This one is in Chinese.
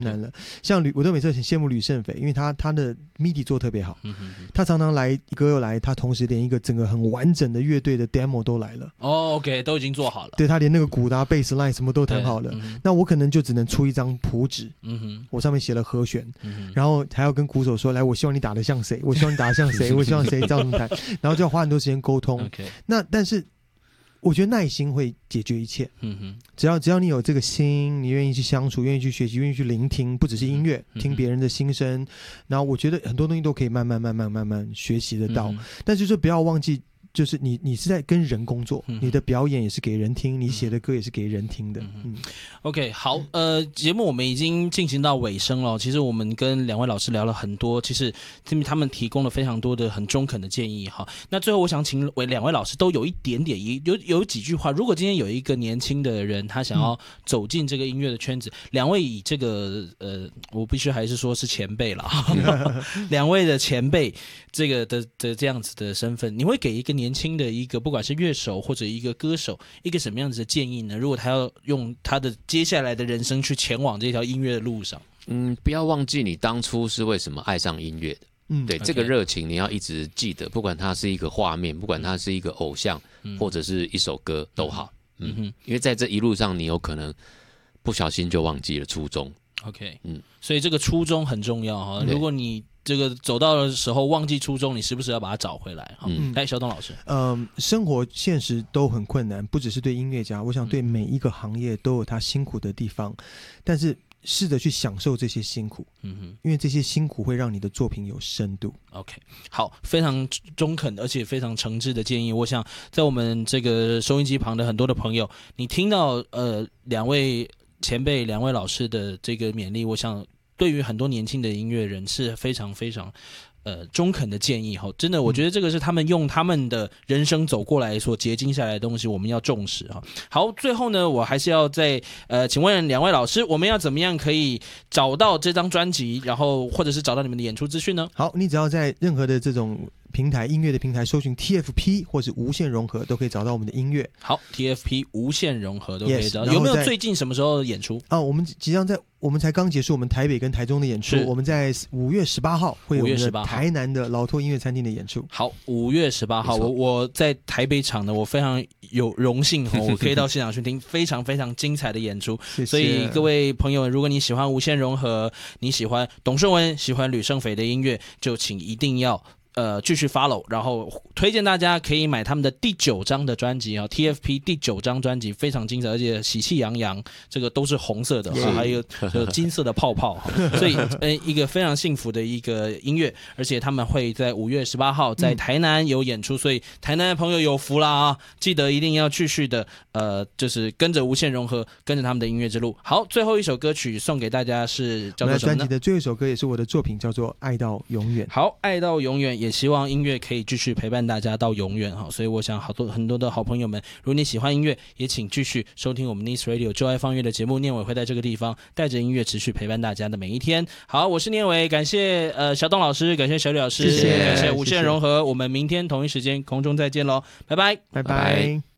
难了。像我都每次很羡慕吕胜斐，因为他的 MIDI 做特别好，他常常来歌又来，他同时连一个整个很完整的乐队的 demo 都来了。 哦 ，OK， 都已经做好了。 对，他连那个鼓的贝斯 line 什么都弹好了。那我可能就只能出一张谱纸，我上面写了和弦，然后还要跟鼓手说，来，我希望你打得像谁，我希望你打得像谁，我希望谁照这么弹，然后就要花很多时间沟通。那但是我觉得耐心会解决一切。只要你有这个心，你愿意去相处，愿意去学习，愿意去聆听，不只是音乐，听别人的心声，然后我觉得很多东西都可以慢慢学习得到。但是就不要忘记，就是你是在跟人工作，你的表演也是给人听，你写的歌也是给人听的。 OK， 好，节目我们已经进行到尾声了。其实我们跟两位老师聊了很多，其实他们提供了非常多的很中肯的建议哈。那最后我想请两位老师都有一点点有几句话，如果今天有一个年轻的人他想要走进这个音乐的圈子，两位以这个我必须还是说是前辈了，两位的前辈这个的这样子的身份，你会给一个年轻的一个不管是乐手或者一个歌手一个什么样子的建议呢？如果他要用他的接下来的人生去前往这条音乐的路上， 不要忘记你当初是为什么爱上音乐的。对，这个热情你要一直记得，不管它是一个画面，不管它是一个偶像，或者是一首歌都好。因为在这一路上，你有可能不小心就忘记了初衷。 OK， 所以这个初衷很重要哈。如果你这个走到的时候忘记初衷，你时不时要把它找回来。来，小董老师， 生活现实都很困难，不只是对音乐家，我想对每一个行业都有他辛苦的地方，但是试着去享受这些辛苦，因为这些辛苦会让你的作品有深度。 OK， 好，非常中肯而且非常诚挚的建议。我想在我们这个收音机旁的很多的朋友，你听到两位前辈、两位老师的这个勉励，我想对于很多年轻的音乐人是非常非常中肯的建议。真的我觉得这个是他们用他们的人生走过来所结晶下来的东西，我们要重视。好，最后呢，我还是要再请问两位老师，我们要怎么样可以找到这张专辑，然后或者是找到你们的演出资讯呢？ 好，你只要在任何的这种平台音乐的平台搜寻 TFP 或是无限融合，都可以找到我们的音乐。 好， TFP 无限融合都可以找到。有没有最近什么时候演出？ 我们即将我们才刚结束我们台北跟台中的演出，我们在5月18号会有我们的台南的老托音乐餐厅的演出。 好，5月18号，我在台北场的，我非常有荣幸我可以到现场去听非常非常精彩的演出。谢谢。所以各位朋友，如果你喜欢无限融合，你喜欢董顺文，喜欢吕胜斐的音乐，就请一定要继续 follow， 然后推荐大家可以买他们的第9张的专辑TFP 第9张专辑非常精彩，而且喜气洋洋，这个都是红色的，还有金色的泡泡，所以一个非常幸福的一个音乐，而且他们会在5月18号在台南有演出，所以台南的朋友有福啦啊！记得一定要继续的就是跟着无限融合，跟着他们的音乐之路。好，最后一首歌曲送给大家是叫做什么呢？ 专辑的最后一首歌也是我的作品，叫做《爱到永远》。 好，爱到永远。也希望音乐可以继续陪伴大家到永远。所以我想很多的好朋友们，如果你喜欢音乐，也请继续收听我们 Nice Radio 就爱放乐的节目。念伟会在这个地方带着音乐持续陪伴大家的每一天。好，我是念伟，感谢小董老师，感谢小吕老师， 谢谢， 感谢无限融合。我们明天同一时间空中再见喽，拜拜， 拜拜。